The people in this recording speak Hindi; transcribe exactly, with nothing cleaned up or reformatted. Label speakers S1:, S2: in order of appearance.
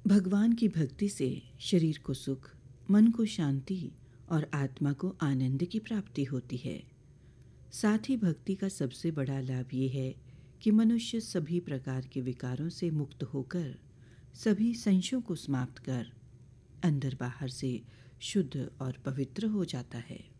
S1: भगवान की भक्ति से शरीर को सुख, मन को शांति और आत्मा को आनंद की प्राप्ति होती है। साथ ही भक्ति का सबसे बड़ा लाभ ये है कि मनुष्य सभी प्रकार के विकारों से मुक्त होकर सभी संशयों को समाप्त कर अंदर बाहर से शुद्ध और पवित्र हो जाता है।